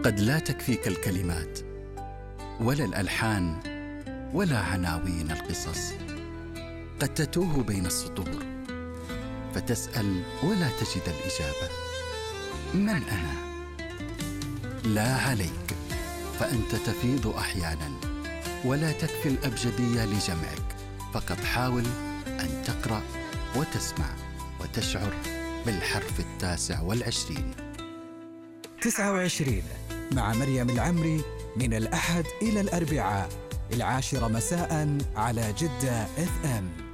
قد لا تكفيك الكلمات ولا الألحان ولا عناوين القصص. قد تتوه بين السطور فتسأل ولا تجد الإجابة. من أنا؟ لا عليك، فأنت تفيض أحياناً ولا تكفي الأبجدية لجمعك. فقط حاول أن تقرأ وتسمع وتشعر بالحرف 29. 29 مع مريم العمري، من الأحد إلى الأربعاء 10 مساء على جدة FM.